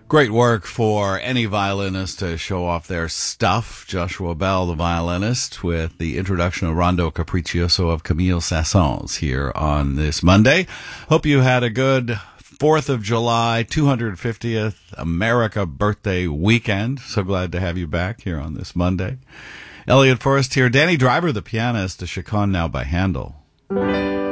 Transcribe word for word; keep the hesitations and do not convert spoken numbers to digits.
Great work for any violinist to show off their stuff. Joshua Bell, the violinist, with the introduction of Rondo Capriccioso of Camille Saint-Saëns here on this Monday. Hope you had a good fourth of July, two hundred fiftieth America birthday weekend. So glad to have you back here on this Monday. Elliot Forrest here. Danny Driver, the pianist, a Chaconne now by Handel.